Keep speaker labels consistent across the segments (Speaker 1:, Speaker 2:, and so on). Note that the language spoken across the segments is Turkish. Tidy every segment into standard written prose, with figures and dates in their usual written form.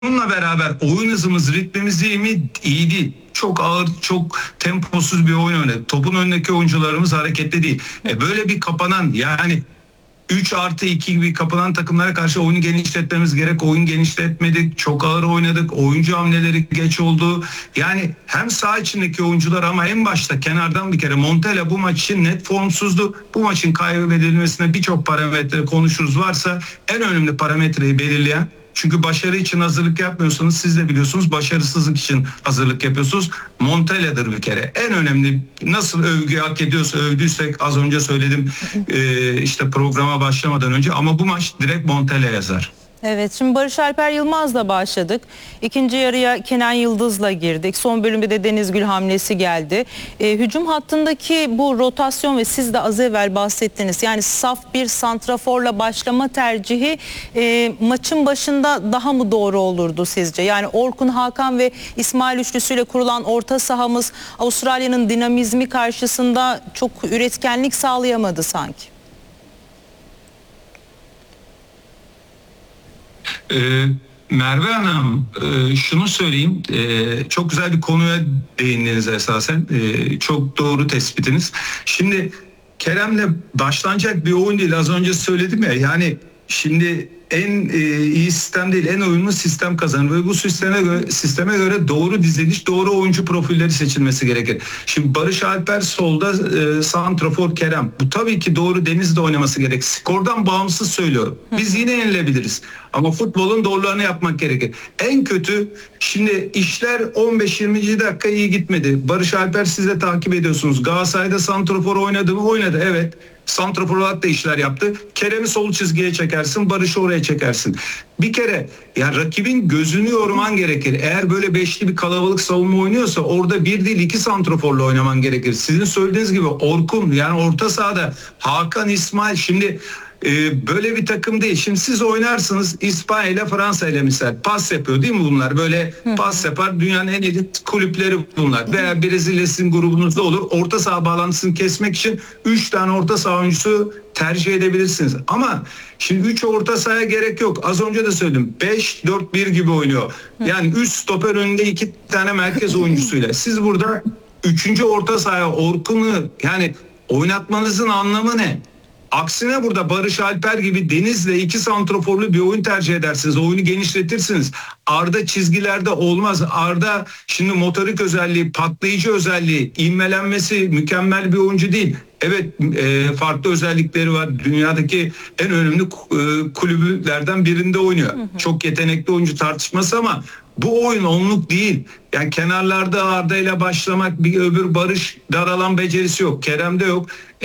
Speaker 1: Bununla beraber oyun hızımız, ritmimiz iyi mi? İyi değil. Çok ağır, çok temposuz bir oyun oynadık. Topun önündeki oyuncularımız hareketli değil. Böyle bir kapanan, yani 3+2 gibi kapanan takımlara karşı oyunu genişletmemiz gerek. Oyun genişletmedik. Çok ağır oynadık. Oyuncu hamleleri geç oldu. Yani hem saha içindeki oyuncular ama en başta kenardan bir kere Montella bu maç için net formsuzdu. Bu maçın kaybedilmesine birçok parametre konuşuruz. Varsa en önemli parametreyi belirleyen, çünkü başarı için hazırlık yapmıyorsanız siz de biliyorsunuz, başarısızlık için hazırlık yapıyorsunuz. Montella'dır bir kere. En önemli, nasıl övgü hak ediyorsa, övdüysek az önce söyledim işte programa başlamadan önce, ama bu maç direkt Montella yazar.
Speaker 2: Evet, şimdi Barış Alper Yılmaz'la başladık. İkinci yarıya Kenan Yıldız'la girdik. Son bölümde de Deniz Gül hamlesi geldi. Hücum hattındaki bu rotasyon ve siz de az evvel bahsettiniz. Yani saf bir santraforla başlama tercihi maçın başında daha mı doğru olurdu sizce? Yani Orkun, Hakan ve İsmail üçlüsüyle kurulan orta sahamız Avustralya'nın dinamizmi karşısında çok üretkenlik sağlayamadı sanki.
Speaker 1: Merve Hanım, şunu söyleyeyim, çok güzel bir konuya değindiniz esasen, çok doğru tespitiniz. Şimdi Kerem'le başlanacak bir oyun değil, az önce söyledim ya, yani şimdi en iyi sistem değil, en uyumlu sistem kazanır ve bu sisteme göre doğru diziliş, doğru oyuncu profilleri seçilmesi gerekir. Şimdi Barış Alper solda, santrafor Kerem. Bu tabii ki doğru, Deniz'de oynaması gerek. Skordan bağımsız söylüyorum. Biz yine yenilebiliriz. Ama futbolun doğrularını yapmak gerekir. En kötü, şimdi işler 15-20. dakika iyi gitmedi. Barış Alper, siz de takip ediyorsunuz. Galatasaray'da santrafor oynadı mı? Oynadı, evet. Santrafor olarak da işler yaptı. Kerem'i sol çizgiye çekersin, Barış'ı oraya çekersin. Bir kere yani rakibin gözünü yorman gerekir. Eğer böyle beşli bir kalabalık savunma oynuyorsa orada bir değil 2 santraforla oynaman gerekir. Sizin söylediğiniz gibi Orkun, yani orta sahada Hakan, İsmail, şimdi böyle bir takım değil. Şimdi siz oynarsınız İspanya ile Fransa ile misal. Pas yapıyor değil mi bunlar? Böyle pas yapar. Dünyanın en elit kulüpleri bunlar. Veya Brezilya sizin grubunuzda olur. Orta saha bağlantısını kesmek için 3 tane orta saha oyuncusu tercih edebilirsiniz. Ama şimdi 3 orta sahaya gerek yok. Az önce de söyledim. 5-4-1 gibi oynuyor. Yani 3 stoper önünde 2 tane merkez oyuncusuyla. Siz burada 3. orta sahaya Orkun'u yani oynatmanızın anlamı ne? Aksine burada Barış Alper gibi Deniz'le 2 santraforlu bir oyun tercih edersiniz. Oyunu genişletirsiniz. Arda çizgilerde olmaz. Arda şimdi motorik özelliği, patlayıcı özelliği, ivmelenmesi mükemmel bir oyuncu değil. Evet, farklı özellikleri var. Dünyadaki en önemli kulüplerden birinde oynuyor. Çok yetenekli oyuncu tartışması ama bu oyun onluk değil. Yani kenarlarda Arda ile başlamak, bir öbür Barış dar alan becerisi yok. Kerem'de yok.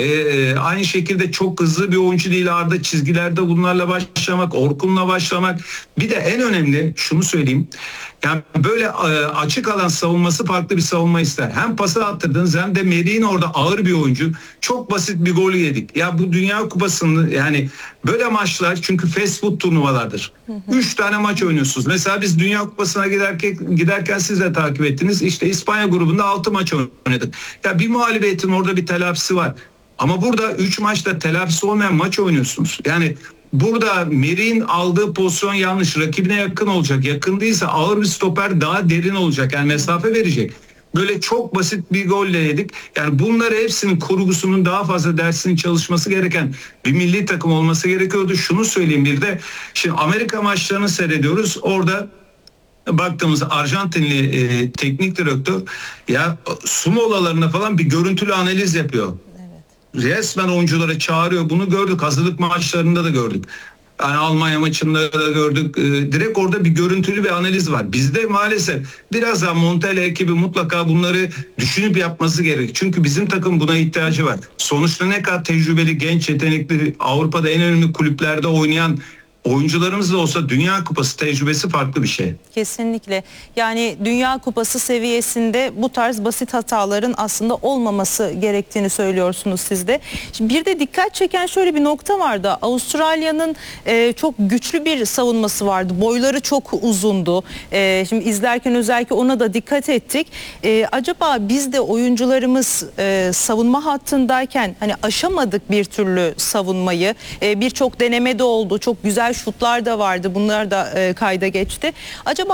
Speaker 1: Aynı şekilde çok hızlı bir oyuncu değil Arda, çizgilerde bunlarla başlamak, Orkun'la başlamak. Bir de en önemli şunu söyleyeyim. Yani böyle açık alan savunması farklı bir savunma ister. Hem pası attırdınız hem de Merih'in orada ağır bir oyuncu. Çok basit bir gol yedik. Ya bu Dünya Kupası'nın, yani böyle maçlar çünkü fast food turnuvalardır. 3 tane maç oynuyorsunuz. Mesela biz Dünya Kupası'na giderken siz de takip ettiniz. İşte İspanya grubunda 6 maç oynadık. Ya bir mağlubiyetin orada bir telafisi var. Ama burada 3 maçta telafisi olmayan maç oynuyorsunuz. Yani burada Merih'in aldığı pozisyon yanlış. Rakibine yakın olacak. Yakın değilse ağır bir stoper daha derin olacak. Yani mesafe verecek. Böyle çok basit bir golle yedik. Yani bunları hepsinin kurgusunun daha fazla dersinin çalışması gereken bir milli takım olması gerekiyordu. Şunu söyleyeyim bir de. Şimdi Amerika maçlarını seyrediyoruz. Orada baktığımızda Arjantinli teknik direktör ya su molalarına falan bir görüntülü analiz yapıyor. Resmen oyuncuları çağırıyor. Bunu gördük. Hazırlık maçlarında da gördük. Yani Almanya maçında da gördük. Direkt orada bir görüntülü bir analiz var. Bizde maalesef biraz daha Montella ekibi mutlaka bunları düşünüp yapması gerek. Çünkü bizim takım buna ihtiyacı var. Sonuçta ne kadar tecrübeli, genç, yetenekli, Avrupa'da en önemli kulüplerde oynayan oyuncularımız da olsa Dünya Kupası tecrübesi farklı bir şey.
Speaker 2: Kesinlikle. Yani Dünya Kupası seviyesinde bu tarz basit hataların aslında olmaması gerektiğini söylüyorsunuz siz de. Şimdi bir de dikkat çeken şöyle bir nokta vardı. Avustralya'nın çok güçlü bir savunması vardı. Boyları çok uzundu. Şimdi izlerken özellikle ona da dikkat ettik. Acaba biz de oyuncularımız savunma hattındayken hani aşamadık bir türlü savunmayı. Birçok deneme de oldu. Çok güzel şutlar da vardı. Bunlar da kayda geçti. Acaba